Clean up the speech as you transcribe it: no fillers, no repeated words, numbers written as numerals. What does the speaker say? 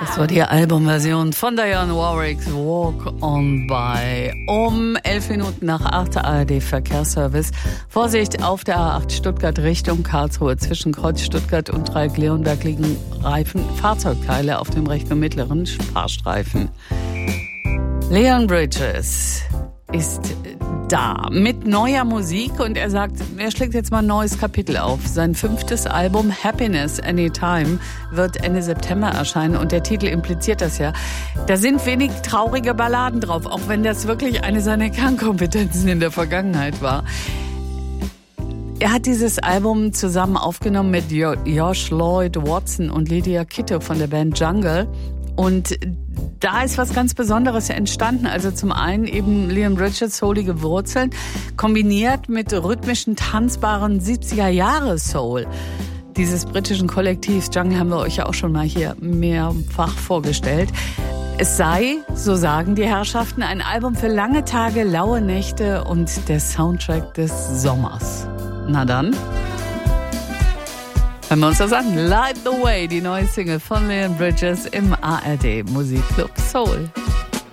Das war die Albumversion von Dionne Warwicks Walk on By. Um 11 Minuten nach 8 ARD Verkehrsservice. Vorsicht auf der A8 Stuttgart Richtung Karlsruhe. Zwischen Kreuz Stuttgart und Dreieck-Leonberg liegen Fahrzeugteile auf dem rechten und mittleren Fahrstreifen. Leon Bridges ist da mit neuer Musik und er sagt, er schlägt jetzt mal ein neues Kapitel auf. Sein 5. Album Happiness Anytime wird Ende September erscheinen und der Titel impliziert das ja. Da sind wenig traurige Balladen drauf, auch wenn das wirklich eine seiner Kernkompetenzen in der Vergangenheit war. Er hat dieses Album zusammen aufgenommen mit Josh Lloyd Watson und Lydia Kitto von der Band Jungle. Und da ist was ganz Besonderes entstanden. Also zum einen eben Leon Bridges soulige Wurzeln, kombiniert mit rhythmischen, tanzbaren 70er-Jahre-Soul. Dieses britischen Kollektivs Jungle haben wir euch ja auch schon mal hier mehrfach vorgestellt. Es sei, so sagen die Herrschaften, ein Album für lange Tage, laue Nächte und der Soundtrack des Sommers. Na dann, hören wir uns das an. Light the Way, die neue Single von Leon Bridges im ARD Musikclub Soul.